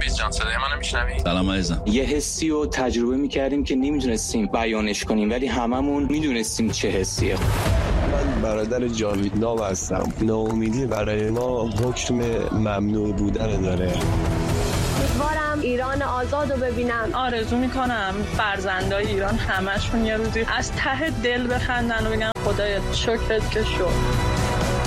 عزیز جان صدای منو میشنوی؟ سلام عزیزم. یه حسی رو تجربه میکردیم که نمیدونستیم بیانش کنیم، ولی هممون میدونستیم چه حسیه. من برادر جاوید نام هستم. ناامیدی برای ما حکم ممنوع بودن داره. امیدوارم ایران آزاد رو ببینم. آرزو میکنم فرزندای ایران همشون یه روزی از ته دل بخندن و بگن خدایا شکرت که شد.